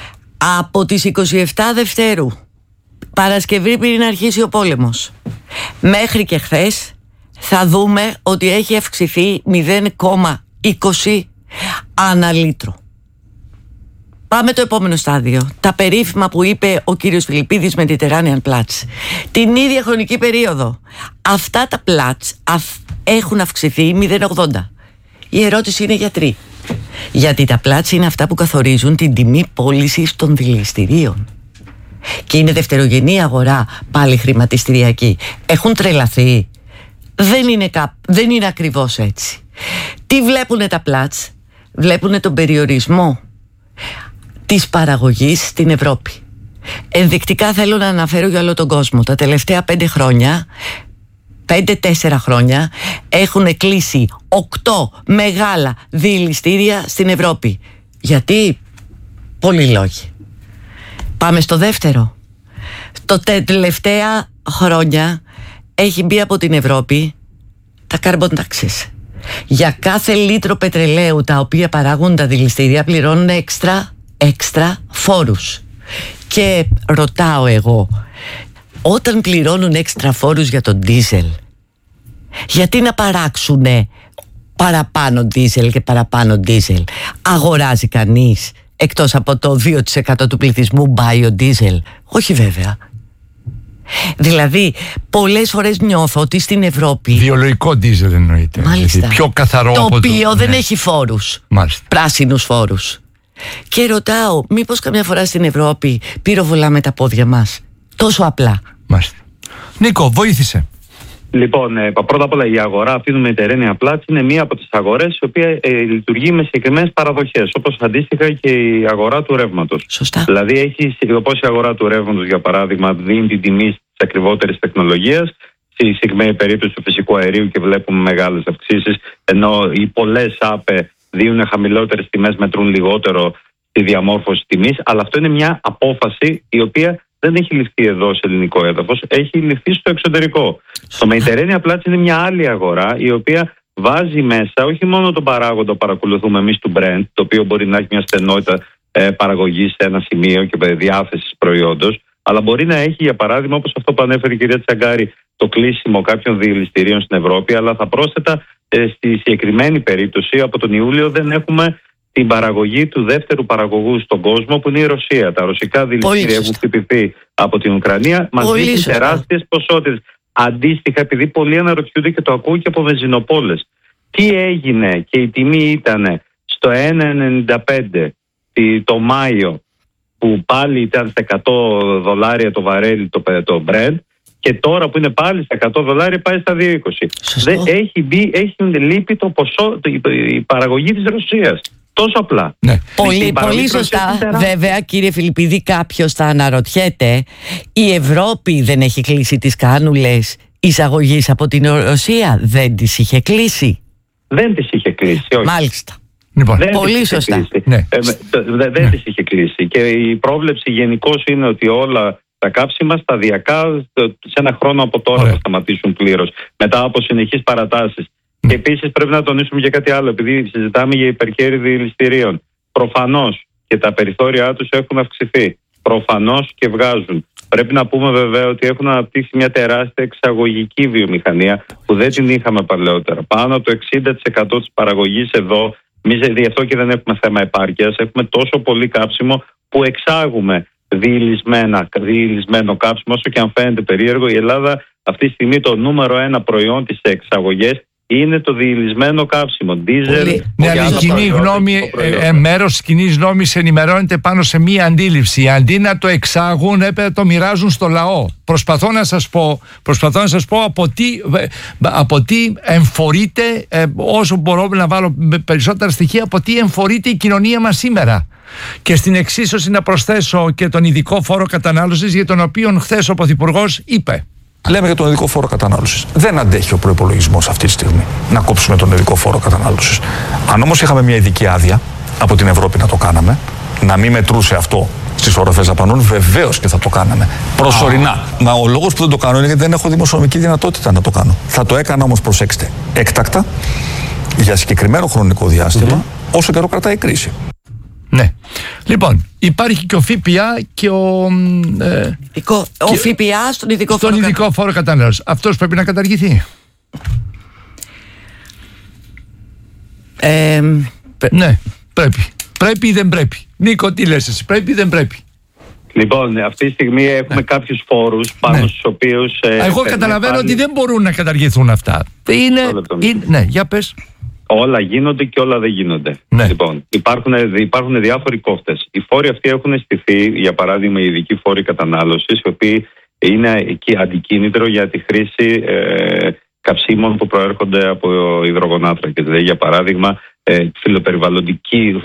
από τις είκοσι επτά Δευτέρου, Παρασκευή πριν αρχίσει ο πόλεμος, μέχρι και χθες, θα δούμε ότι έχει αυξηθεί μηδέν κόμμα είκοσι ανά λίτρο. Πάμε το επόμενο στάδιο. Τα περίφημα που είπε ο κύριος Φιλιππίδης Mediterranean Platts. Την ίδια χρονική περίοδο αυτά τα Platts έχουν αυξηθεί μηδέν κόμμα ογδόντα. Η ερώτηση είναι γιατί. Γιατί τα Platts είναι αυτά που καθορίζουν την τιμή πώλησης των δηληστηρίων. και είναι δευτερογενή αγορά πάλι χρηματιστηριακή, έχουν τρελαθεί? Δεν είναι, κα... δεν είναι ακριβώς έτσι. Τι βλέπουνε τα πλάτς? Βλέπουνε τον περιορισμό της παραγωγής στην Ευρώπη. Ενδεικτικά θέλω να αναφέρω για όλο τον κόσμο. Τα τελευταία πέντε χρόνια, πέντε-τέσσερα χρόνια, έχουν κλείσει οκτώ μεγάλα διελιστήρια στην Ευρώπη. Γιατί? Πολλοί λόγοι. Πάμε στο δεύτερο. Το τελευταία χρόνια έχει μπει από την Ευρώπη τα carbon taxes. Για κάθε λίτρο πετρελαίου τα οποία παράγουν τα δηληστήρια πληρώνουν έξτρα, έξτρα φόρους. Και ρωτάω εγώ, όταν πληρώνουν έξτρα φόρους για τον ντίζελ, γιατί να παράξουν παραπάνω ντίζελ και παραπάνω ντίζελ? Αγοράζει κανείς εκτός από το δύο τοις εκατό του πληθυσμού biodiesel? Όχι βέβαια. Δηλαδή πολλές φορές νιώθω ότι στην Ευρώπη βιολογικό ντίζελ εννοείται. Μάλιστα. Πιο καθαρό, το από οποίο το... δεν ναι. έχει φόρους. Μάλιστα. Πράσινους φόρους. Και ρωτάω, μήπως καμιά φορά στην Ευρώπη πυροβολάμε τα πόδια μας? Τόσο απλά. Μάλιστα. Νίκο, βοήθησε. Λοιπόν, ε, πρώτα απ' όλα η αγορά αυτή του Mediterranean Platts είναι μία από τις αγορές η οποία ε, λειτουργεί με συγκεκριμένες παραδοχές, όπως αντίστοιχα και η αγορά του ρεύματος. Σωστά. Δηλαδή, έχει, όπως η αγορά του ρεύματος, για παράδειγμα, δίνει την τιμή της ακριβότερης τεχνολογίας, στη συγκεκριμένη περίπτωση του φυσικού αερίου και βλέπουμε μεγάλες αυξήσεις, ενώ οι πολλές ΑΠΕ δίνουν χαμηλότερες τιμές, μετρούν λιγότερο στη διαμόρφωση τιμής. Αλλά αυτό είναι μια απόφαση η οποία δεν έχει ληφθεί εδώ σε ελληνικό έδαφος, έχει ληφθεί στο εξωτερικό. Στο Mediterranean Platts είναι μια άλλη αγορά η οποία βάζει μέσα όχι μόνο τον παράγοντα που παρακολουθούμε εμείς του Brent, το οποίο μπορεί να έχει μια στενότητα ε, παραγωγής σε ένα σημείο και διάθεσης προϊόντος, αλλά μπορεί να έχει, για παράδειγμα, όπως αυτό που ανέφερε η κυρία Τσαγκάρη, το κλείσιμο κάποιων διελιστηρίων στην Ευρώπη, αλλά θα πρόσθετα ε, στη συγκεκριμένη περίπτωση από τον Ιούλιο δεν έχουμε την παραγωγή του δεύτερου παραγωγού στον κόσμο, που είναι η Ρωσία. Τα ρωσικά δηληστήρια έχουν χτυπηθεί από την Ουκρανία, μας δίνουν τεράστιες ποσότητες. Αντίστοιχα, επειδή πολλοί αναρωτιούνται και το ακούω και από βενζινοπόλες, τι έγινε και η τιμή ήταν στο ένα ενενήντα πέντε το Μάιο, που πάλι ήταν στα εκατό δολάρια το βαρέλι το, το Brent, και τώρα που είναι πάλι στα εκατό δολάρια πάει στα δύο είκοσι. Δεν έχει μπει, έχει λείπει το ποσό, η παραγωγή της Ρωσίας. Τόσο απλά. Ναι. Πολύ, πολύ σωστά. Βέβαια, κύριε Φιλιππίδη, κάποιος θα αναρωτιέται, η Ευρώπη δεν έχει κλείσει τις κάνουλες εισαγωγής από την Ρωσία? Δεν τις είχε κλείσει? Δεν τις είχε κλείσει, όχι. Μάλιστα. Λοιπόν, δεν πολύ σωστά. Ναι. Ε, δεν δεν ναι. τις είχε κλείσει. Και η πρόβλεψη γενικώς είναι ότι όλα τα κάψιμα σταδιακά σε ένα χρόνο από τώρα Ωραία. θα σταματήσουν πλήρως, μετά από συνεχείς παρατάσεις. Mm. Και επίσης πρέπει να τονίσουμε και κάτι άλλο, επειδή συζητάμε για υπερχέρι δηληστηρίων. Προφανώς και τα περιθώρια τους έχουν αυξηθεί. Προφανώς και βγάζουν. Πρέπει να πούμε βέβαια ότι έχουν αναπτύξει μια τεράστια εξαγωγική βιομηχανία που δεν την είχαμε παλαιότερα. Πάνω από το εξήντα τοις εκατό της παραγωγής εδώ, εμείς γι' αυτό και δεν έχουμε θέμα επάρκειας, έχουμε τόσο πολύ κάψιμο που εξάγουμε διηλυσμένο κάψιμο, όσο και αν φαίνεται περίεργο. Η Ελλάδα αυτή τη στιγμή το νούμερο ένα προϊόν της εξαγωγές είναι το διηλυσμένο κάψιμο. Δίζελ. Ναι, αλλά η κοινή γνώμη, ε, μέρος της κοινής γνώμης ενημερώνεται πάνω σε μία αντίληψη. Αντί να το εξάγουν, έπρεπε να το μοιράζουν στο λαό. Προσπαθώ να σας πω, προσπαθώ να σας πω από τι, από τι εμφορείται, ε, όσο μπορώ να βάλω περισσότερα στοιχεία, από τι εμφορείται η κοινωνία μας σήμερα. Και στην εξίσωση να προσθέσω και τον ειδικό φόρο κατανάλωσης, για τον οποίο χθες ο Πρωθυπουργός είπε. Λέμε για τον ειδικό φόρο κατανάλωσης. Δεν αντέχει ο προϋπολογισμός αυτή τη στιγμή να κόψουμε τον ειδικό φόρο κατανάλωσης. Αν όμως είχαμε μια ειδική άδεια από την Ευρώπη να το κάναμε, να μην μετρούσε αυτό στις οροφές δαπανών, βεβαίως και θα το κάναμε. Προσωρινά. Oh. Μα ο λόγος που δεν το κάνω είναι γιατί δεν έχω δημοσιονομική δυνατότητα να το κάνω. Θα το έκανα όμως, προσέξτε, έκτακτα, για συγκεκριμένο χρονικό διάστημα, mm-hmm. όσο καιρό κρατάει η κρίση. Ναι. Λοιπόν, υπάρχει και ο ΦΠΑ και ο. Ε, Ειδικό, και ο ΦΠΑ στον ειδικό στον φόρο, ειδικό φόρο κατανάλωσης. Αυτός πρέπει να καταργηθεί. Ε, ναι, πρέπει. Πρέπει ή δεν πρέπει. Νίκο, τι λες εσύ, πρέπει ή δεν πρέπει? Λοιπόν, αυτή τη στιγμή έχουμε ναι. κάποιους φόρους πάνω ναι. στους οποίους. Ε, Εγώ καταλαβαίνω πάλι... ότι δεν μπορούν να καταργηθούν αυτά. Είναι. είναι ναι, για πες. όλα γίνονται και όλα δεν γίνονται. Ναι. Λοιπόν, υπάρχουν, υπάρχουν διάφοροι κόφτες. Οι φόροι αυτοί έχουν στηθεί, για παράδειγμα, οι ειδικοί φόροι κατανάλωσης, οι οποίοι είναι αντικίνητρο για τη χρήση ε, καυσίμων που προέρχονται από υδρογονάνθρακες. Δηλαδή, για παράδειγμα, ε, φιλοπεριβαλλοντική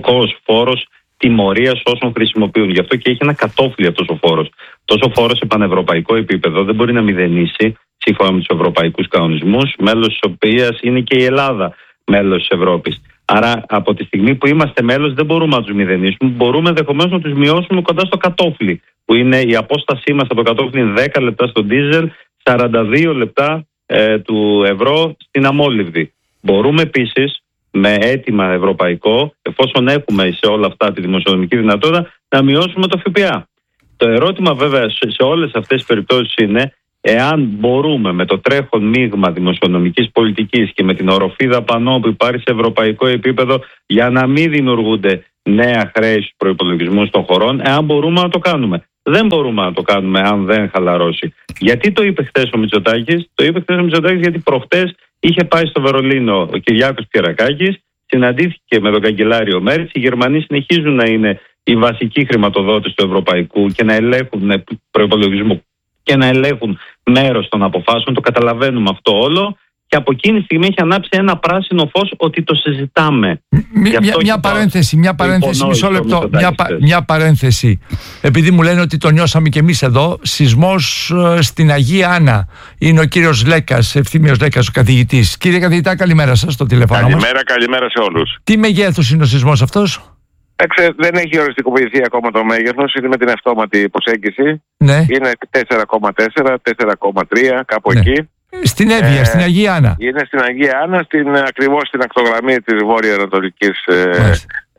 φόρος τιμωρίας όσων χρησιμοποιούν. Γι' αυτό και έχει ένα κατόφλι αυτός ο φόρος. Τόσο φόρος σε πανευρωπαϊκό επίπεδο δεν μπορεί να μηδενίσει, σύμφωνα με τους ευρωπαϊκούς κανονισμούς, μέλος της οποίας είναι και η Ελλάδα μέλος της Ευρώπης. Άρα, από τη στιγμή που είμαστε μέλος, δεν μπορούμε να τους μηδενίσουμε. Μπορούμε ενδεχομένως να τους μειώσουμε κοντά στο κατόφλι, που είναι η απόστασή μας από το κατόφλι δέκα λεπτά στο ντίζελ, σαράντα δύο λεπτά ε, του ευρώ στην αμόλυβδη. Μπορούμε επίσης, με αίτημα ευρωπαϊκό, εφόσον έχουμε σε όλα αυτά τη δημοσιονομική δυνατότητα, να μειώσουμε το ΦΠΑ. Το ερώτημα βέβαια σε, σε όλες αυτές τις περιπτώσεις είναι εάν μπορούμε με το τρέχον μείγμα δημοσιονομικής πολιτικής και με την οροφή δαπανών που υπάρχει σε ευρωπαϊκό επίπεδο για να μην δημιουργούνται νέα χρέη στους προϋπολογισμούς των χωρών, εάν μπορούμε να το κάνουμε. Δεν μπορούμε να το κάνουμε αν δεν χαλαρώσει. Γιατί το είπε χθες ο Μητσοτάκης? Το είπε χθες ο Μητσοτάκης γιατί προχτές είχε πάει στο Βερολίνο ο Κυριάκος Πιερακάκης, συναντήθηκε με τον καγκελάριο Μέρτς. Οι Γερμανοί συνεχίζουν να είναι οι βασικοί χρηματοδότες του ευρωπαϊκού και να ελέγχουν προϋπολογισμό και να ελέγχουν μέρος των αποφάσεων. Το καταλαβαίνουμε αυτό όλο. Και από εκείνη τη στιγμή έχει ανάψει ένα πράσινο φως ότι το συζητάμε. Μια, μια, μια παρένθεση, μια παρένθεση, μισό λεπτό. Μια, μια παρένθεση. Επειδή μου λένε ότι το νιώσαμε κι εμείς εδώ, σεισμός ε, στην Αγία Άννα. Είναι ο κύριος Λέκας, Ευθύμιος Λέκας, ο καθηγητής. Κύριε καθηγητά, καλημέρα σας στο τηλέφωνο. Καλημέρα, μας. καλημέρα σε όλους. Τι μεγέθους είναι ο σεισμός αυτός? Έξε, δεν έχει οριστικοποιηθεί ακόμα το μέγεθος, είναι με την αυτόματη προσέγγιση. Ναι. Είναι τέσσερα κόμμα τέσσερα, τέσσερα κόμμα τρία, κάπου ναι. εκεί. Στην Εύβοια, ε, στην Αγία Άννα. Είναι στην Αγία Άννα, στην, ακριβώς στην ακτογραμμή της βόρειο-ανατολικής ε,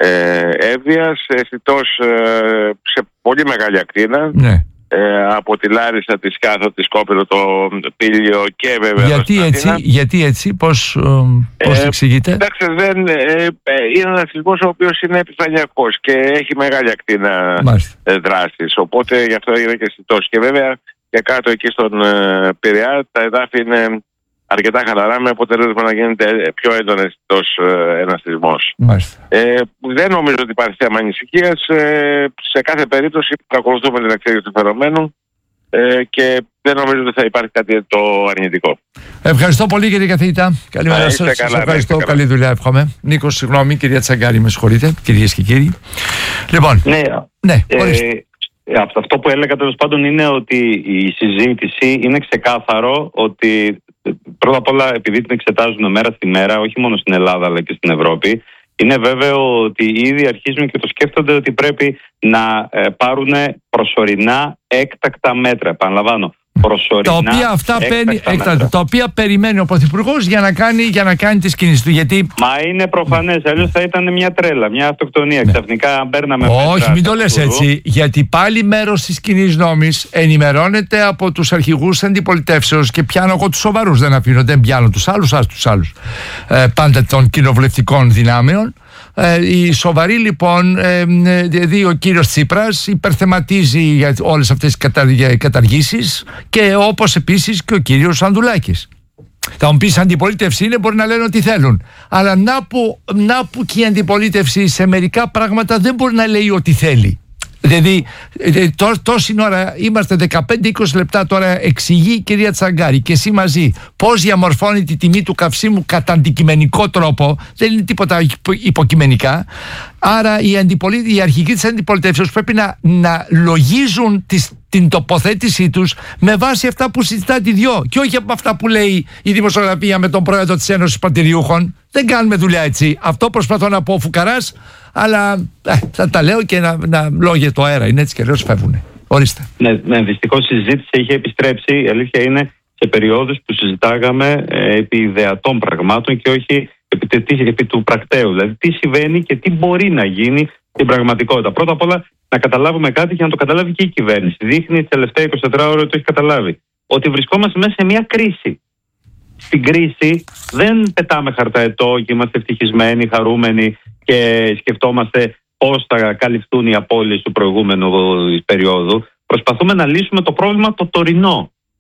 ε, Εύβοιας, αισθητός ε, σε πολύ μεγάλη ακτίνα. Ναι. Ε, από τη Λάρισα, τη Σκάθο, τη Σκόπελο, το Πήλιο και βέβαια. Γιατί έτσι, γιατί έτσι, πώς, ε, πώς ε, εξηγείτε? Εντάξει, δεν, ε, ε, είναι ένας σεισμός ο οποίος είναι επιφανειακός και έχει μεγάλη ακτίνα ε, δράσης. Οπότε γι' αυτό είναι και αισθητός. Και βέβαια και κάτω εκεί στον ε, Πειραιά τα εδάφη είναι αρκετά χαλαρά, με αποτέλεσμα να γίνεται πιο έντονο αισθητός ε, ένας σεισμός. Ε, δεν νομίζω ότι υπάρχει θέμα ανησυχίας. Ε, σε κάθε περίπτωση παρακολουθούμε την εξέλιξη του φαινομένου ε, και δεν νομίζω ότι θα υπάρχει κάτι το αρνητικό. Ευχαριστώ πολύ, κύριε καθηγητά. Καλημέρα σας. Σας ευχαριστώ. Καλή δουλειά, εύχομαι. Νίκος, συγγνώμη, κυρία Τσαγκάρη, με συγχωρείτε, κυρίες και κύριοι. Λοιπόν, ναι, ναι ε, αυτό που έλεγα τέλος πάντων είναι ότι η συζήτηση είναι ξεκάθαρο ότι πρώτα απ' όλα, επειδή την εξετάζουν μέρα στη μέρα, όχι μόνο στην Ελλάδα αλλά και στην Ευρώπη, είναι βέβαιο ότι ήδη αρχίζουν και το σκέφτονται ότι πρέπει να ε, πάρουν προσωρινά έκτακτα μέτρα. Επαναλαμβάνω, προσωρινά τα οποία, αυτά παίρνει, έκτακτα, τα οποία περιμένει ο Πρωθυπουργός για να κάνει, για να κάνει τις κινήσεις του. Γιατί... Μα είναι προφανές, αλλιώς θα ήταν μια τρέλα, μια αυτοκτονία. Ναι. Ξαφνικά παίρναμε μέτρα. Όχι, μην το λες έτσι. Γιατί πάλι μέρος της κοινής νόμης ενημερώνεται από τους αρχηγούς αντιπολιτεύσεως και πιάνω εγώ τους σοβαρούς. Δεν αφήνω, δεν πιάνω τους άλλους, ας τους άλλους. Ε, πάντα των κοινοβουλευτικών δυνάμεων. Ε, οι σοβαροί λοιπόν, ε, δηλαδή ο κύριος Τσίπρας υπερθεματίζει για όλες αυτές τις καταρ, καταργήσεις και όπως επίσης και ο κύριος Ανδουλάκης. Θα μου πεις αντιπολίτευση είναι, μπορεί να λένε ό,τι θέλουν. Αλλά να που, να που και η αντιπολίτευση σε μερικά πράγματα δεν μπορεί να λέει ό,τι θέλει. Δηλαδή τό, τόση ώρα είμαστε δεκαπέντε είκοσι λεπτά τώρα, εξηγεί η κυρία Τσαγκάρη και εσύ μαζί πώς διαμορφώνει τη τιμή του καυσίμου κατά αντικειμενικό τρόπο, δεν είναι τίποτα υποκειμενικά. Άρα οι, αντιπολί... οι αρχηγοί της αντιπολιτεύσεως πρέπει να, να λογίζουν τις, την τοποθέτησή τους με βάση αυτά που συζητάτε οι δυο και όχι από αυτά που λέει η δημοσιογραφία με τον πρόεδρο της Ένωσης Παντηριούχων. Δεν κάνουμε δουλειά έτσι. Αυτό προσπαθώ να πω ο Φουκαράς, αλλά ε, θα τα λέω και να, να λόγια το αέρα. Είναι έτσι και αλλιώς φεύγουν. Ορίστε. Ναι, ναι, δυστυχώς η συζήτηση είχε επιστρέψει. Η αλήθεια είναι σε περιόδους που συζητάγαμε ε, επί ιδεατών πραγμάτων και όχι επί, επί του πρακτέου. Δηλαδή τι συμβαίνει και τι μπορεί να γίνει στην πραγματικότητα. Πρώτα απ' όλα να καταλάβουμε κάτι και να το καταλάβει και η κυβέρνηση. Δείχνει τις τελευταίες είκοσι τέσσερις ώρες ότι το έχει καταλάβει. Ότι βρισκόμαστε μέσα σε μια κρίση. Στην κρίση δεν πετάμε χαρταετό και είμαστε ευτυχισμένοι, χαρούμενοι και σκεφτόμαστε πώς θα καλυφθούν οι απώλειες του προηγούμενου περίοδου. Προσπαθούμε να λύσουμε το πρόβλημα το τωρινό.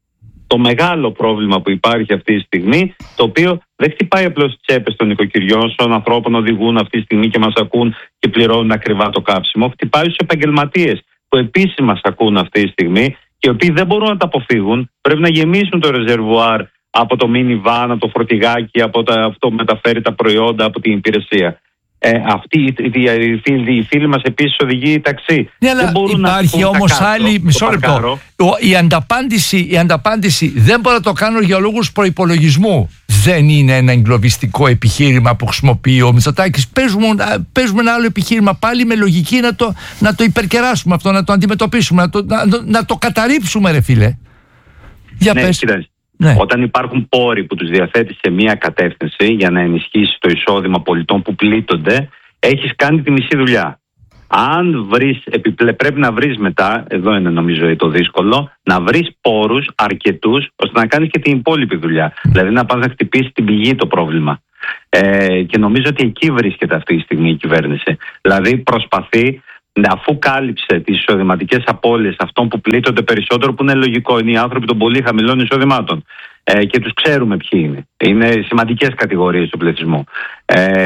το μεγάλο πρόβλημα που υπάρχει αυτή τη στιγμή, το οποίο δεν χτυπάει απλώς τις τσέπες των νοικοκυριών, των ανθρώπων οδηγούν αυτή τη στιγμή και μας ακούν και πληρώνουν ακριβά το κάψιμο. Χτυπάει στους επαγγελματίες που επίσης μας ακούν αυτή τη στιγμή και οι οποίοι δεν μπορούν να τα αποφύγουν. Πρέπει να γεμίσουν το ρεζερβουάρ από το minivan, από το φορτηγάκι, από το, αυτό που μεταφέρει τα προϊόντα από την υπηρεσία. Ε, αυτή η, η, η, η φίλη μας επίσης οδηγεί ταξί. Ναι, αλλά υπάρχει όμως άλλη. Μισό λεπτό. Η ανταπάντηση, η ανταπάντηση δεν μπορώ να το κάνω για λόγους προϋπολογισμού. Δεν είναι ένα εγκλωβιστικό επιχείρημα που χρησιμοποιεί ο Μητσοτάκης. Παίζουμε, παίζουμε ένα άλλο επιχείρημα πάλι με λογική να το, να το υπερκεράσουμε αυτό, να το αντιμετωπίσουμε, να το, να, να το καταρρύψουμε, ρε φίλε. Για ναι, πες. Κοίταξε. Ναι. Όταν υπάρχουν πόροι που τους διαθέτει σε μία κατεύθυνση για να ενισχύσει το εισόδημα πολιτών που πλήττονται, έχεις κάνει τη μισή δουλειά. Αν βρεις, επιπλέ, πρέπει να βρεις μετά, εδώ είναι νομίζω το δύσκολο, να βρεις πόρους αρκετούς ώστε να κάνεις και την υπόλοιπη δουλειά. Δηλαδή να πας να χτυπήσεις την πηγή το πρόβλημα. Ε, και νομίζω ότι εκεί βρίσκεται αυτή τη στιγμή η κυβέρνηση. Δηλαδή προσπαθεί, αφού κάλυψε τις εισοδηματικές απώλειες αυτών που πλήττονται περισσότερο, που είναι λογικό, είναι οι άνθρωποι των πολύ χαμηλών εισοδημάτων. Ε, και τους ξέρουμε ποιοι είναι. Είναι σημαντικές κατηγορίες του πληθυσμού. Ε,